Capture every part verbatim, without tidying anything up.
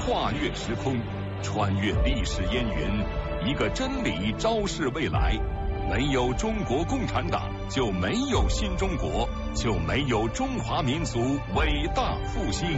跨越时空，穿越历史烟云，一个真理昭示未来。没有中国共产党，就没有新中国，就没有中华民族伟大复兴。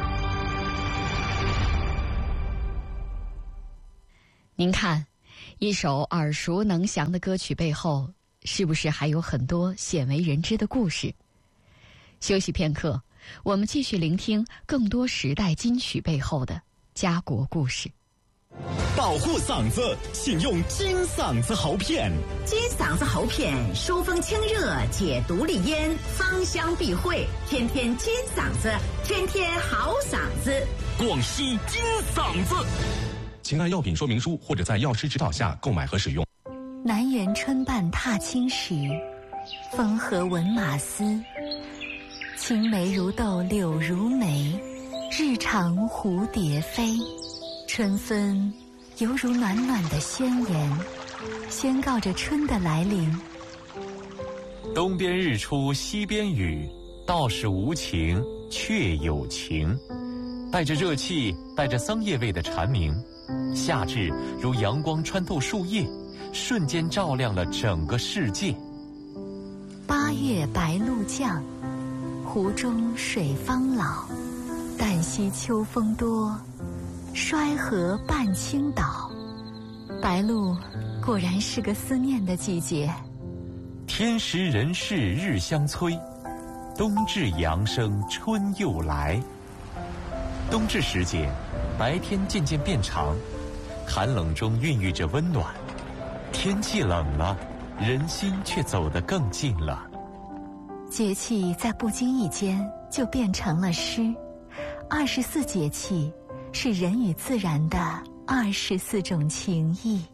您看，一首耳熟能详的歌曲背后，是不是还有很多鲜为人知的故事？休息片刻，我们继续聆听更多时代金曲背后的家国故事。 保护嗓子，请用金嗓子喉片。 金嗓子喉片疏风清热，解毒利咽，芳香避秽，天天金嗓子，天天好嗓子。 广西金嗓子。 请按药品说明书或者在药师指导下购买和使用。 南园春半踏青时，风和闻马嘶。青梅如豆柳如眉，日长蝴蝶飞。春分犹如暖暖的宣言，宣告着春的来临。 东边日出西边雨，道是无晴却有晴。带着热气，带着桑叶味的蝉鸣，夏至如阳光穿透树叶，瞬间照亮了整个世界。 八月白露降，湖中水方老。旦夕秋风多，衰河半倾倒。白露果然是个思念的季节。 天时人事日相催，冬至阳生春又来。冬至时节，白天渐渐变长，寒冷中孕育着温暖。天气冷了，人心却走得更近了。 节气在不经意间就变成了诗。二十四节气是人与自然的二十四种情谊。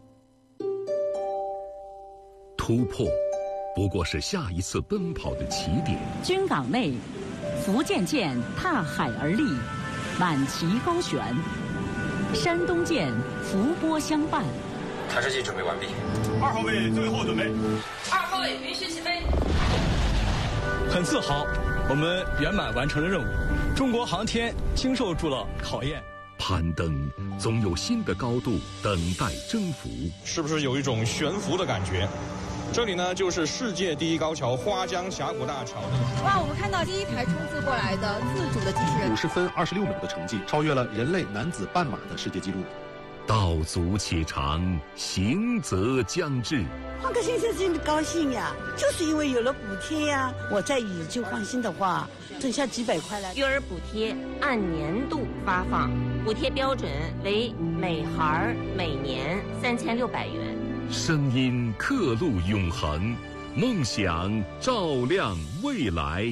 突破不过是下一次奔跑的起点。 军港内，福建舰踏海而立，满旗高悬；山东舰伏波相伴。 弹射器准备完毕。 二号位最后准备。 二号位允许起飞。 很自豪，我们圆满完成了任务。中国航天经受住了考验。 攀登总有新的高度等待征服。 是不是有一种悬浮的感觉？这里呢，就是世界第一高桥花江峡谷大桥。 哇，我们看到第一台冲刺过来的自主的机器人， 五十分二十六秒的成绩，超越了人类男子半马的世界纪录。 道阻且长，行则将至。 换个先生真的高兴呀，就是因为有了补贴呀。我再以旧换新的话，剩下几百块了。 育儿补贴按年度发放，补贴标准为每孩每年三千六百元。 声音刻录永恒，梦想照亮未来。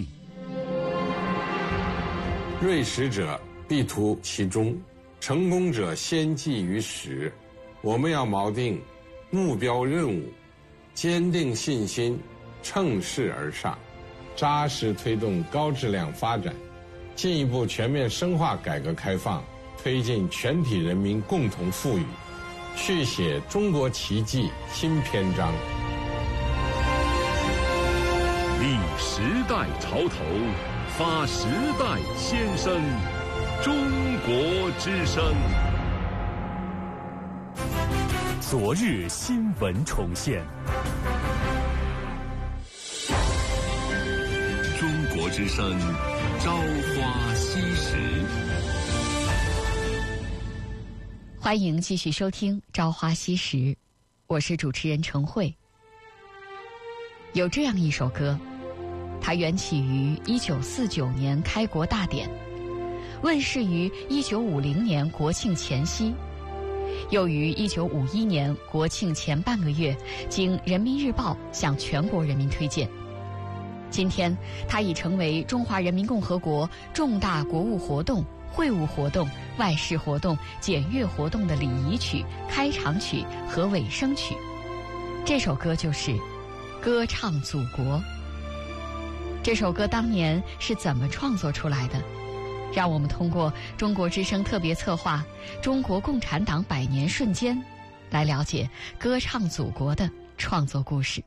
锐识者必图其中，成功者先记于始。我们要锚定目标任务，坚定信心，乘势而上，扎实推动高质量发展，进一步全面深化改革开放，推进全体人民共同富裕，续写中国奇迹新篇章。 立时代潮头，发时代先声，中国之声。 昨日新闻重现。 中国之声，朝花夕拾。 欢迎继续收听《朝花夕拾》，我是主持人程慧。有这样一首歌，它缘起于一九四九年开国大典，问世于一九五零年国庆前夕，又于一九五一年国庆前半个月经《人民日报》向全国人民推荐。今天，它已成为中华人民共和国重大国务活动、会务活动、外事活动、检阅活动的礼仪曲、开场曲和尾声曲。这首歌就是《歌唱祖国》。这首歌当年是怎么创作出来的？让我们通过中国之声特别策划《中国共产党百年瞬间》来了解《歌唱祖国》的创作故事。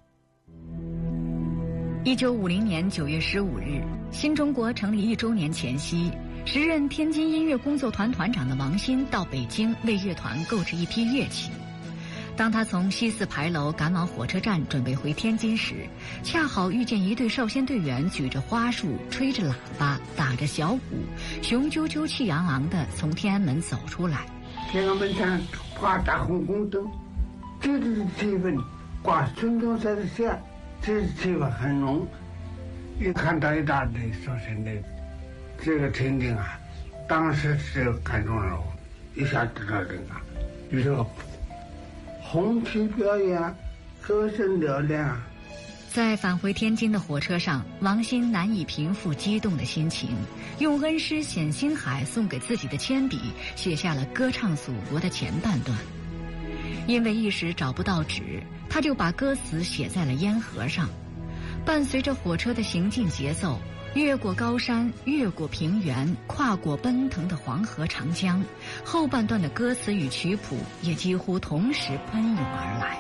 一九五零年九月十五日，新中国成立一周年前夕， 时任天津音乐工作团团长的王新到北京为乐团购置一批乐器。当他从西四牌楼赶往火车站准备回天津时，恰好遇见一队少先队员举着花束、吹着喇叭、打着小鼓，雄赳赳气昂昂地从天安门走出来。 天安门上挂大红宫灯，这就是气氛，挂孙中山的像，这气氛很浓。一看到一大队少先队，这个情景啊，当时是感动了我，一下知道这个，有这个红旗表演，歌声嘹亮。 在返回天津的火车上，王新难以平复激动的心情，用恩师冼星海送给自己的铅笔写下了《歌唱祖国》的前半段。因为一时找不到纸，他就把歌词写在了烟盒上。伴随着火车的行进节奏，越过高山，越过平原，跨过奔腾的黄河长江，后半段的歌词与曲谱也几乎同时喷涌而来。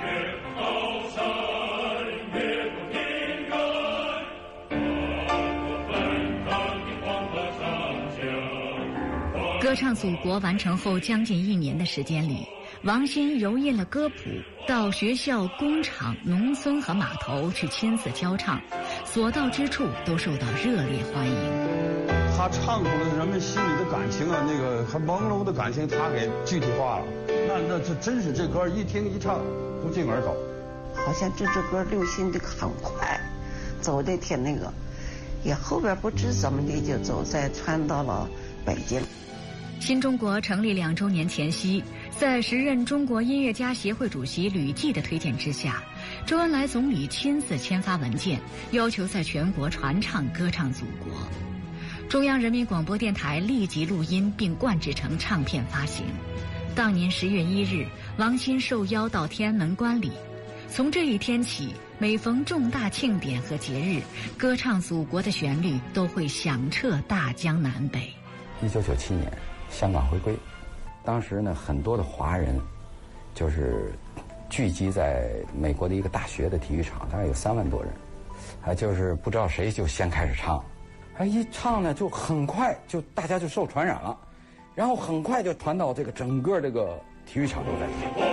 歌唱祖国完成后将近一年的时间里，王新揉印了歌谱，到学校、工厂、农村和码头去亲自教唱，所到之处都受到热烈欢迎。 他唱出了人们心里的感情啊，那个很朦胧的感情，他给具体化了。那那这真是这歌一听一唱不胫而走， 好像这支歌流行的很快，走的挺那个，也后边不知怎么的就走在传到了北京。 新中国成立两周年前夕，在时任中国音乐家协会主席吕骥的推荐之下，周恩来总理亲自签发文件，要求在全国传唱《歌唱祖国》。中央人民广播电台立即录音并灌制成唱片发行。当年十月一日，王新受邀到天安门观礼。从这一天起，每逢重大庆典和节日，《歌唱祖国》的旋律都会响彻大江南北。 一九九七年。香港回归，当时呢，很多的华人就是聚集在美国的一个大学的体育场，大概有三万多人，还就是不知道谁就先开始唱，哎，一唱呢就很快就大家就受传染了，然后很快就传到这个整个这个体育场都在唱。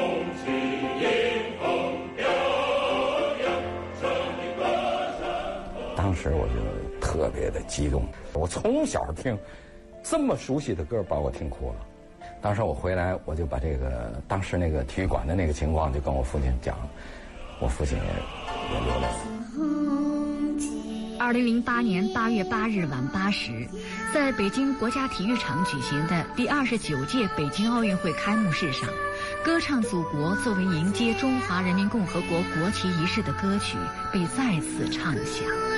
当时我就特别的激动，我从小听。这么熟悉的歌把我听哭了。当时我回来，我就把这个当时那个体育馆的那个情况就跟我父亲讲，我父亲也也流泪了。 二零零八年八月八日晚八时，在北京国家体育场举行的第二十九届北京奥运会开幕式上，《歌唱祖国》作为迎接中华人民共和国国旗仪式的歌曲被再次唱响。